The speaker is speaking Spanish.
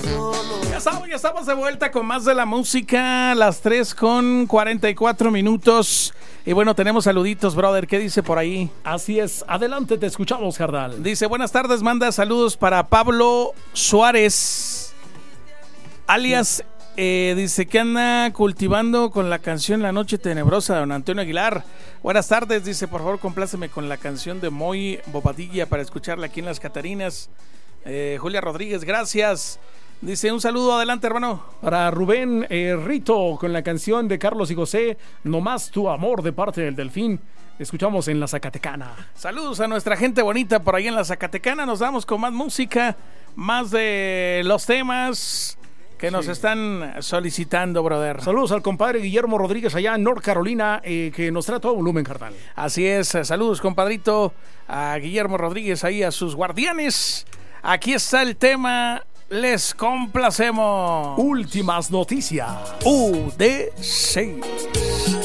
Ya estamos de vuelta con más de la música, las 3:44. Y bueno, tenemos saluditos, brother. ¿Qué dice por ahí? Así es, adelante, te escuchamos, Jardal. Dice, buenas tardes, manda saludos para Pablo Suárez, alias, dice que anda cultivando con la canción La Noche Tenebrosa de don Antonio Aguilar. Buenas tardes, dice, por favor, compláceme con la canción de Moy Bobadilla para escucharla aquí en Las Catarinas. Julia Rodríguez, gracias. Dice, un saludo, adelante, hermano. Para Rubén Rito, con la canción de Carlos y José, No Más Tu Amor, de parte del Delfín. Escuchamos en La Zacatecana. Saludos a nuestra gente bonita por ahí en La Zacatecana. Nos vamos con más música, más de los temas que nos están solicitando, brother. Saludos al compadre Guillermo Rodríguez allá en North Carolina, que nos trae todo volumen, carnal. Así es, saludos, compadrito, a Guillermo Rodríguez ahí, a sus guardianes. Aquí está el tema, les complacemos. Últimas noticias. UD6.